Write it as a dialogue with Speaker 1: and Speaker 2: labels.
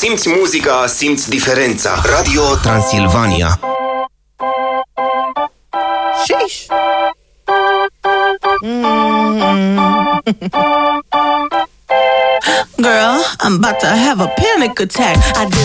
Speaker 1: simți muzica, simți diferența. Radio Transilvania.
Speaker 2: Sheesh. Girl, I'm about to have a panic attack.